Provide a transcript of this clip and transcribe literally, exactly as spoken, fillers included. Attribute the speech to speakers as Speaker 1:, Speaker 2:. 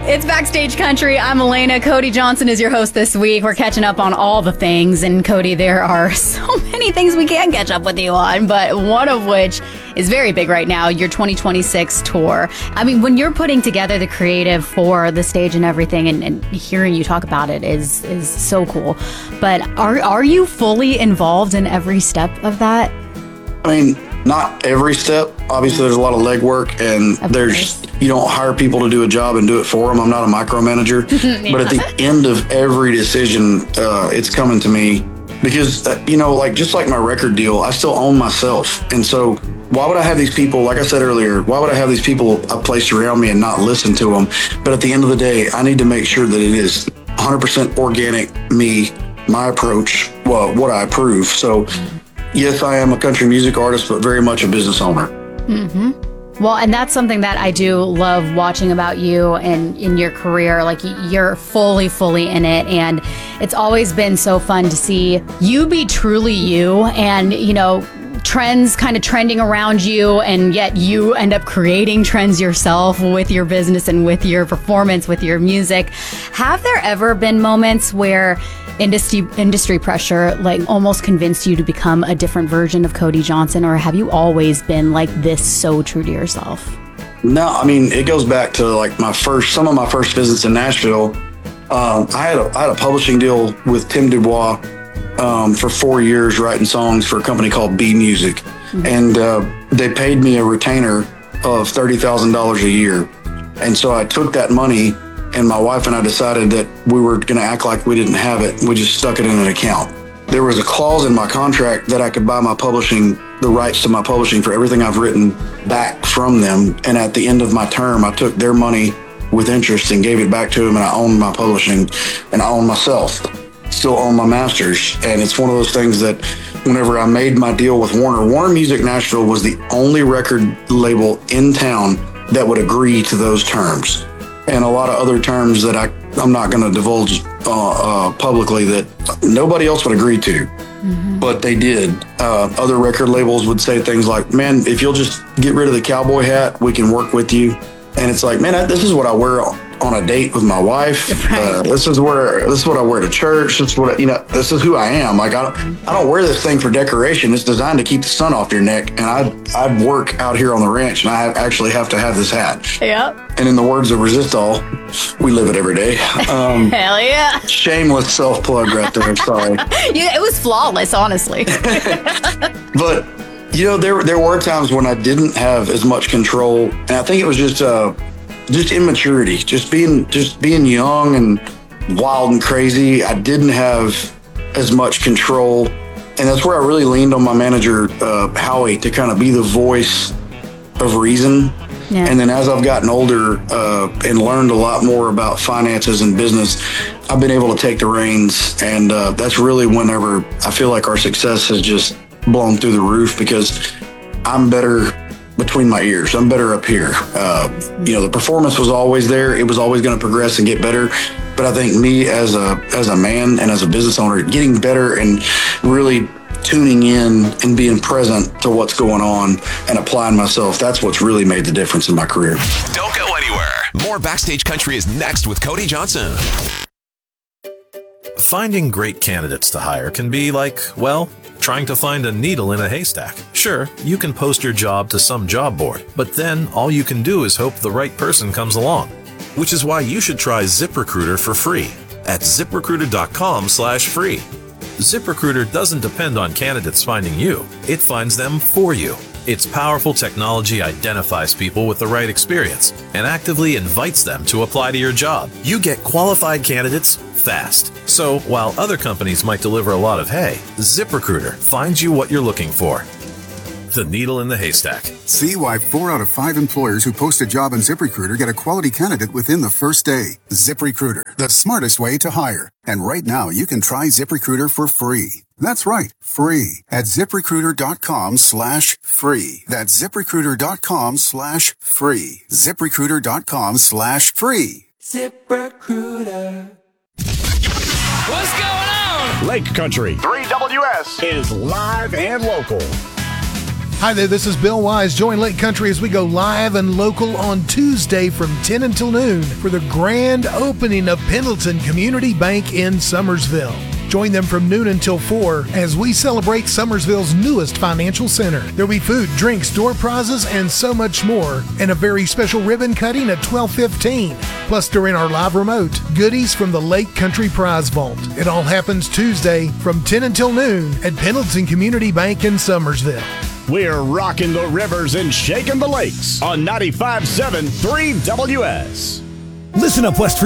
Speaker 1: It's Backstage Country. I'm Elena. Cody Johnson is your host this week. We're catching up on all the things. And Cody, there are so many things we can catch up with you on, but one of which is very big right now, your twenty twenty-six tour. I mean, when you're putting together the creative for the stage and everything, and, and hearing you talk about it is is so cool. But are are you fully involved in every step of that?
Speaker 2: I mean, not every step. Obviously, there's a lot of legwork, and
Speaker 1: Of
Speaker 2: there's
Speaker 1: course.
Speaker 2: you don't hire people to do a job and do it for them. I'm not a micromanager.
Speaker 1: Yeah.
Speaker 2: But at the end of every decision, uh, it's coming to me because, uh, you know, like just like my record deal, I still own myself. And so why would I have these people, like I said earlier, why would I have these people placed around me and not listen to them? But at the end of the day, I need to make sure that it is one hundred percent organic, me, my approach, well, what I approve. So yes, I am a country music artist, but very much a business owner.
Speaker 1: Mm-hmm. Well, and that's something that I do love watching about you and in your career. Like, you're fully, fully in it. And it's always been so fun to see you be truly you and, you know, trends kind of trending around you, and yet you end up creating trends yourself with your business and with your performance, with your music. Have there ever been moments where industry industry pressure like almost convinced you to become a different version of Cody Johnson, or have you always been like this, so true to yourself?
Speaker 2: No, I mean, it goes back to like my first, some of my first visits in Nashville. Um, I had a, I had a publishing deal with Tim Dubois um, for four years writing songs for a company called B Music. Mm-hmm. And uh, they paid me a retainer of thirty thousand dollars a year. And so I took that money, and my wife and I decided that we were going to act like we didn't have it. We just stuck it in an account. There was a clause in my contract that I could buy my publishing, the rights to my publishing for everything I've written back from them. And at the end of my term, I took their money with interest and gave it back to them, and I owned my publishing, and I own myself. Still own my masters. And it's one of those things that whenever I made my deal with Warner, Warner Music Nashville was the only record label in town that would agree to those terms. And a lot of other terms that I, I'm not going to divulge uh, uh, publicly that nobody else would agree to. Mm-hmm. But they did. Uh, other record labels would say things like, man, if you'll just get rid of the cowboy hat, we can work with you. And it's like, man, I, this is what I wear on a date with my wife.
Speaker 1: Right.
Speaker 2: Uh, this is where this is what I wear to church. This is what, you know, this is who I am. Like, I don't, I don't wear this thing for decoration. It's designed to keep the sun off your neck. And I I work out here on the ranch, and I actually have to have this hat.
Speaker 1: Yep.
Speaker 2: And in the words of Resistol, we live it every day. Um,
Speaker 1: Hell yeah.
Speaker 2: Shameless self-plug right there. Sorry.
Speaker 1: Yeah, it was flawless, honestly.
Speaker 2: But, you know, there there were times when I didn't have as much control. And I think it was just uh, just immaturity, just being just being young and wild and crazy. I didn't have as much control. And that's where I really leaned on my manager, uh, Howie, to kind of be the voice of reason.
Speaker 1: Yeah.
Speaker 2: And then as I've gotten older uh, and learned a lot more about finances and business, I've been able to take the reins. And uh, that's really whenever I feel like our success has just blown through the roof, because I'm better between my ears. I'm better up here. Uh, you know, the performance was always there. It was always going to progress and get better. But I think me as a as a man and as a business owner, getting better and really tuning in and being present to what's going on and applying myself, that's what's really made the difference in my career.
Speaker 3: Don't go anywhere. More Backstage Country is next with Cody Johnson.
Speaker 4: Finding great candidates to hire can be like, well, trying to find a needle in a haystack. Sure, you can post your job to some job board, but then all you can do is hope the right person comes along. Which is why you should try ZipRecruiter for free at ZipRecruiter.com slash free. ZipRecruiter doesn't depend on candidates finding you. It finds them for you. Its powerful technology identifies people with the right experience and actively invites them to apply to your job. You get qualified candidates fast. So while other companies might deliver a lot of hay, ZipRecruiter finds you what you're looking for. The needle in the haystack.
Speaker 5: See why four out of five employers who post a job on ZipRecruiter get a quality candidate within the first day. ZipRecruiter, the smartest way to hire. And right now, you can try ZipRecruiter for free. That's right, free at ZipRecruiter.com slash free. That's ZipRecruiter.com slash free. ZipRecruiter.com slash free.
Speaker 6: ZipRecruiter.
Speaker 7: What's going on?
Speaker 8: Lake Country
Speaker 9: three W S
Speaker 8: is live and local. Hi there, this is Bill Wise. Join Lake Country as we go live and local on Tuesday from ten until noon for the grand opening of Pendleton Community Bank in Summersville. Join them from noon until four as we celebrate Summersville's newest financial center. There'll be food, drinks, door prizes, and so much more. And a very special ribbon cutting at twelve fifteen. Plus, during our live remote, goodies from the Lake Country Prize Vault. It all happens Tuesday from ten until noon at Pendleton Community Bank in Summersville.
Speaker 9: We're rocking the rivers and shaking the lakes on ninety-five point seven three W S.
Speaker 10: Listen up, West